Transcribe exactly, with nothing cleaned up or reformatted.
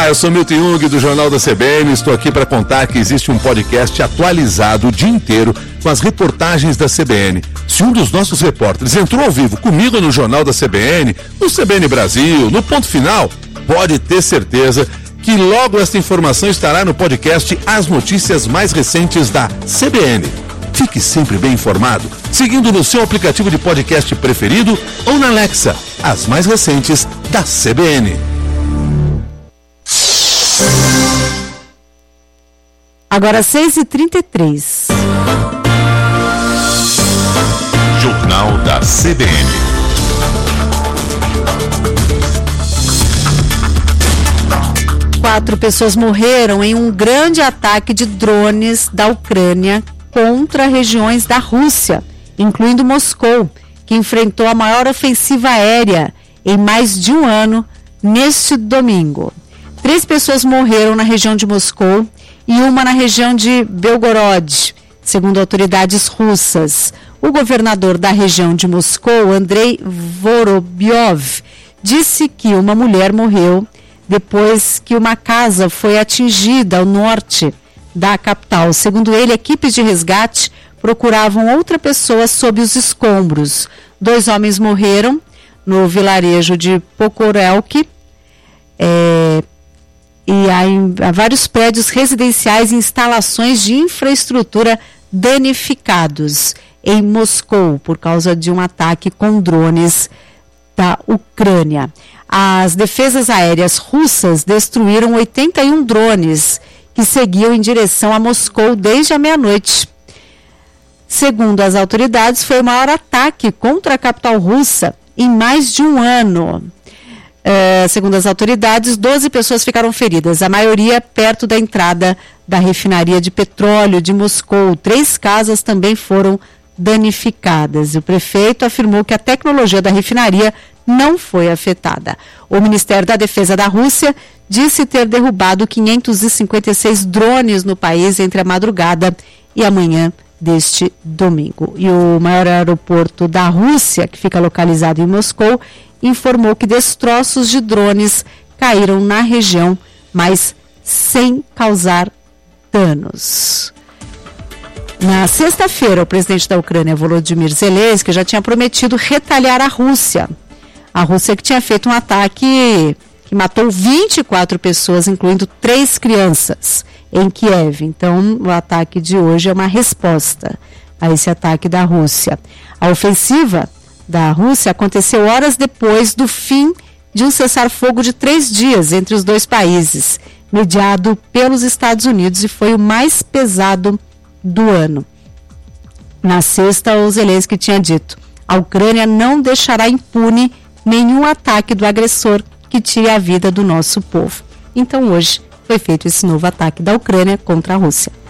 Olá, eu sou Milton Jung do Jornal da C B N. Estou aqui para contar que existe um podcast atualizado o dia inteiro com as reportagens da C B N. Se um dos nossos repórteres entrou ao vivo comigo no Jornal da C B N, no C B N Brasil, no Ponto Final, pode ter certeza que logo esta informação estará no podcast As Notícias Mais Recentes da C B N. Fique sempre bem informado, seguindo no seu aplicativo de podcast preferido ou na Alexa, as mais recentes da C B N. Agora seis e trinta e três. Jornal da C B N. Quatro pessoas morreram em um grande ataque de drones da Ucrânia contra regiões da Rússia, incluindo Moscou, que enfrentou a maior ofensiva aérea em mais de um ano neste domingo. Três pessoas morreram na região de Moscou e uma na região de Belgorod, segundo autoridades russas. O governador da região de Moscou, Andrei Vorobyov, disse que uma mulher morreu depois que uma casa foi atingida ao norte da capital. Segundo ele, equipes de resgate procuravam outra pessoa sob os escombros. Dois homens morreram no vilarejo de Pokorelki, é, e há, há vários prédios residenciais e instalações de infraestrutura danificados em Moscou por causa de um ataque com drones da Ucrânia. As defesas aéreas russas destruíram oitenta e um drones que seguiam em direção a Moscou desde a meia-noite. Segundo as autoridades, foi o maior ataque contra a capital russa em mais de um ano. Uh, segundo as autoridades, doze pessoas ficaram feridas, a maioria perto da entrada da refinaria de petróleo de Moscou. Três casas também foram danificadas. O prefeito afirmou que a tecnologia da refinaria não foi afetada. O Ministério da Defesa da Rússia disse ter derrubado quinhentos e cinquenta e seis drones no país entre a madrugada e a manhã deste domingo. E o maior aeroporto da Rússia, que fica localizado em Moscou, informou que destroços de drones caíram na região, mas sem causar danos. Na sexta-feira, o presidente da Ucrânia, Volodymyr Zelensky, já tinha prometido retaliar a Rússia. A Rússia que tinha feito um ataque que matou vinte e quatro pessoas, incluindo três crianças, em Kiev. Então, o ataque de hoje é uma resposta a esse ataque da Rússia. A ofensiva da Rússia aconteceu horas depois do fim de um cessar-fogo de três dias entre os dois países, mediado pelos Estados Unidos, e foi o mais pesado do ano. Na sexta, o Zelensky tinha dito: a Ucrânia não deixará impune nenhum ataque do agressor que tire a vida do nosso povo. Então hoje foi feito esse novo ataque da Ucrânia contra a Rússia.